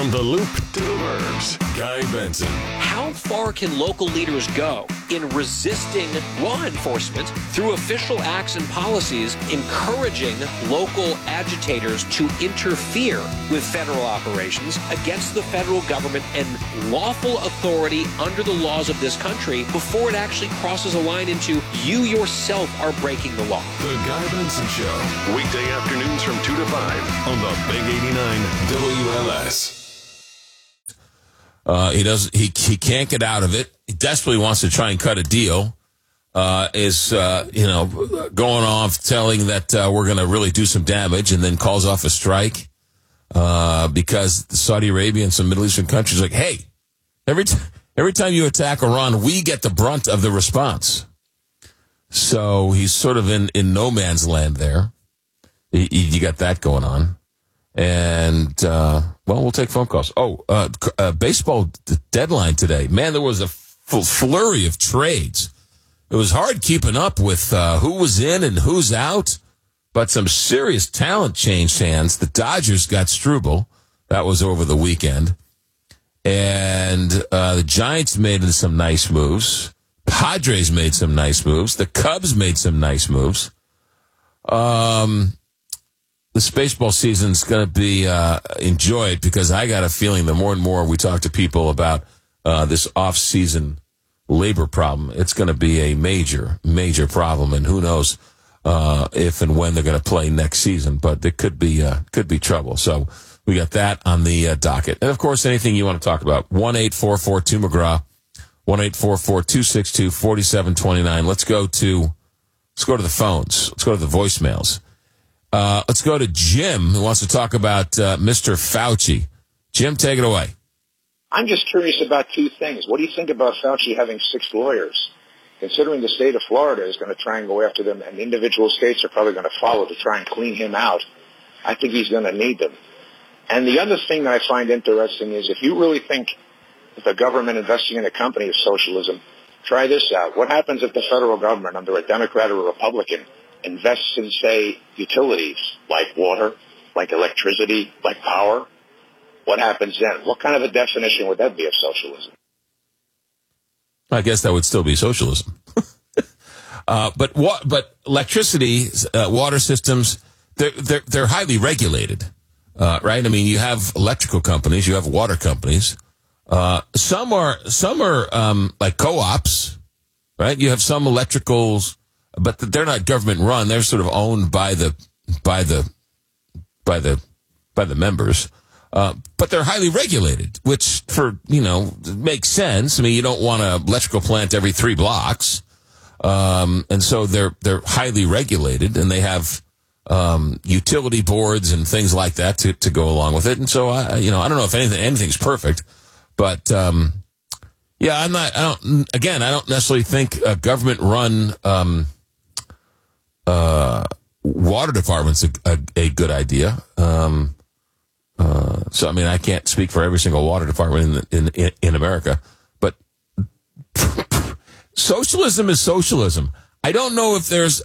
From the Loop to the Burbs, Guy Benson. How far can local leaders go in resisting law enforcement through official acts and policies, encouraging local agitators to interfere with federal operations against the federal government and lawful authority under the laws of this country before it actually crosses a line into you yourself are breaking the law? The Guy Benson Show. Weekday afternoons from 2 to 5 on the Big 89 WLS. He can't get out of it. He desperately wants to try and cut a deal. Is going off telling that we're going to really do some damage, and then calls off a strike because Saudi Arabia and some Middle Eastern countries are like, hey, every time you attack Iran, we get the brunt of the response. So he's sort of in no man's land there. You got that going on. And, we'll take phone calls. Baseball deadline today. Man, there was a flurry of trades. It was hard keeping up with who was in and who's out, but some serious talent changed hands. The Dodgers got Struble. That was over the weekend. And the Giants made some nice moves. Padres made some nice moves. The Cubs made some nice moves. This baseball season is going to be enjoyed because I got a feeling the more and more we talk to people about this off-season labor problem, it's going to be a major, major problem, and who knows if and when they're going to play next season. But there could be trouble. So we got that on the docket, and of course, anything you want to talk about. 1-844-2-McGraw, 1-844-262-4729. Let's go to the phones. Let's go to the voicemails. Let's go to Jim, who wants to talk about Mr. Fauci. Jim, take it away. I'm just curious about two things. What do you think about Fauci having 6 lawyers? Considering the state of Florida is going to try and go after them, and individual states are probably going to follow to try and clean him out, I think he's going to need them. And the other thing that I find interesting is if you really think that the government investing in a company is socialism, try this out. What happens if the federal government, under a Democrat or a Republican, invests in, say, utilities like water, like electricity, like power? What happens then? What kind of a definition would that be of socialism? I guess that would still be socialism. But electricity, water systems, they're highly regulated, right? I mean, you have electrical companies, you have water companies. Some are like co-ops, right? You have some electricals, but they're not government run. They're sort of owned by the members. But they're highly regulated, which makes sense. I mean, you don't want an electrical plant every 3 blocks. And so they're highly regulated, and they have utility boards and things like that to go along with it. And so I don't know if anything's perfect, but I don't necessarily think a government run water department's a good idea. So, I mean, I can't speak for every single water department in America, but socialism is socialism. I don't know if there's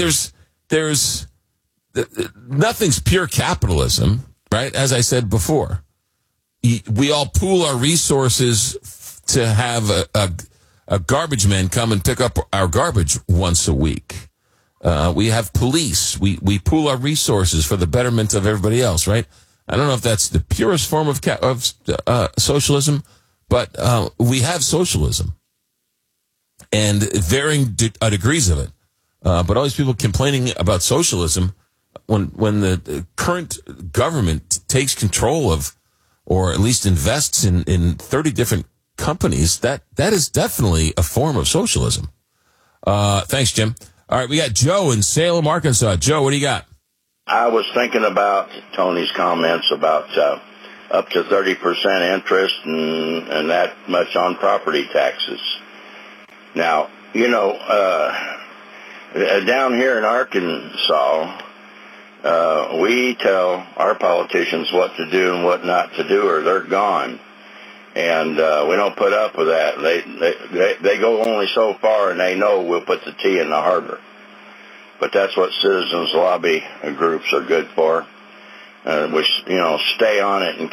nothing's pure capitalism, right? As I said before, we all pool our resources to have a garbage man come and pick up our garbage once a week. We have police. We pool our resources for the betterment of everybody else, right? I don't know if that's the purest form of socialism, but we have socialism and varying degrees of it. But all these people complaining about socialism when the current government takes control of, or at least invests in 30 different companies, that is definitely a form of socialism. Thanks, Jim. All right, we got Joe in Salem, Arkansas. Joe, what do you got? I was thinking about Tony's comments about up to 30% interest and that much on property taxes. Now, down here in Arkansas, we tell our politicians what to do and what not to do, or they're gone. And we don't put up with that. They go only so far, and they know we'll put the T in the harbor. But that's what citizens lobby groups are good for. Which, stay on it and